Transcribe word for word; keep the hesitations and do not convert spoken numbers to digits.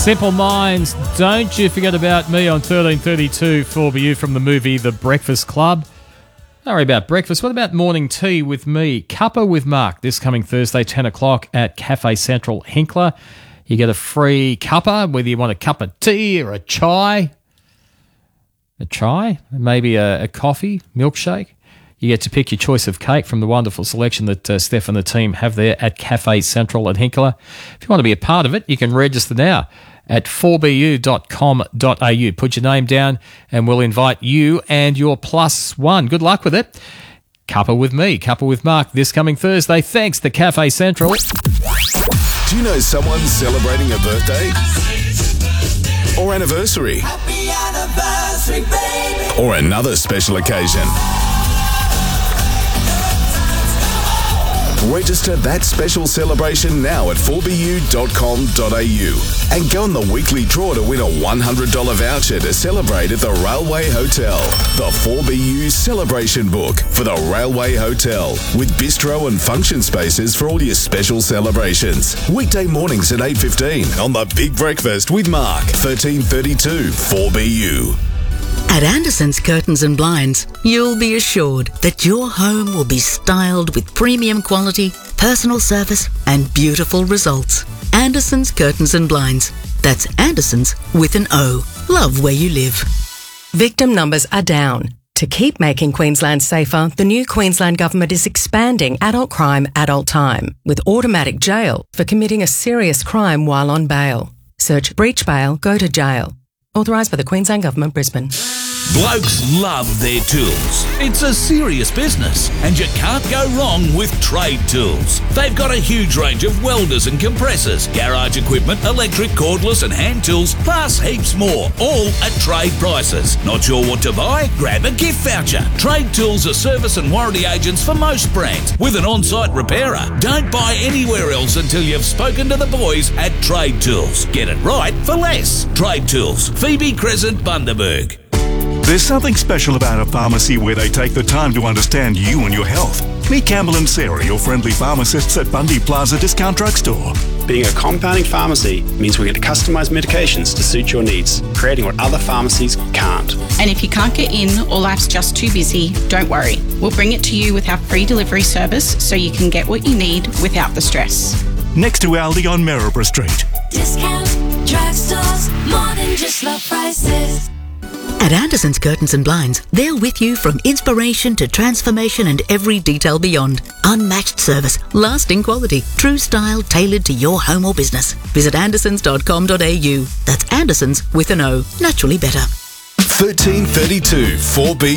Simple Minds, Don't You Forget About Me on thirteen thirty-two four B U from the movie The Breakfast Club. Don't worry about breakfast. What about morning tea with me? Cuppa with Mark this coming Thursday, ten o'clock at Cafe Central, Hinkler. You get a free cuppa, whether you want a cup of tea or a chai. A chai? Maybe a, a coffee, milkshake. You get to pick your choice of cake from the wonderful selection that uh, Steph and the team have there at Cafe Central at Hinkler. If you want to be a part of it, you can register now at four b u dot com dot a u. Put your name down and we'll invite you and your plus one. Good luck with it. Cuppa with me, Cuppa with Mark this coming Thursday. Thanks to Cafe Central. Do you know someone celebrating a birthday? Or anniversary? Happy anniversary, baby. Or another special occasion? Register that special celebration now at four b u dot com dot a u and go on the weekly draw to win a one hundred dollars voucher to celebrate at the Railway Hotel. The four B U Celebration Book for the Railway Hotel with bistro and function spaces for all your special celebrations. Weekday mornings at eight fifteen on The Big Breakfast with Mark, thirteen thirty-two four B U. At Anderson's Curtains and Blinds, you'll be assured that your home will be styled with premium quality, personal service and beautiful results. Anderson's Curtains and Blinds. That's Anderson's with an O. Love where you live. Victim numbers are down. To keep making Queensland safer, the new Queensland Government is expanding adult crime, adult time, with automatic jail for committing a serious crime while on bail. Search breach bail, go to jail. Authorised by the Queensland Government, Brisbane. Blokes love their tools. It's a serious business, and you can't go wrong with Trade Tools. They've got a huge range of welders and compressors, garage equipment, electric, cordless and hand tools, plus heaps more, all at trade prices. Not sure what to buy? Grab a gift voucher. Trade Tools are service and warranty agents for most brands, with an on-site repairer. Don't buy anywhere else until you've spoken to the boys at Trade Tools. Get it right for less. Trade Tools, Phoebe Crescent, Bundaberg. There's something special about a pharmacy where they take the time to understand you and your health. Meet Campbell and Sarah, your friendly pharmacists at Bundy Plaza Discount Drugstore. Being a compounding pharmacy means we get to customise medications to suit your needs, creating what other pharmacies can't. And if you can't get in or life's just too busy, don't worry. We'll bring it to you with our free delivery service so you can get what you need without the stress. Next to Aldi on Maryborough Street. Discount drugstores, more than just low prices. At Anderson's Curtains and Blinds, they're with you from inspiration to transformation and every detail beyond. Unmatched service, lasting quality, true style tailored to your home or business. Visit andersons dot com dot a u. That's Anderson's with an O. Naturally better. thirteen thirty-two four B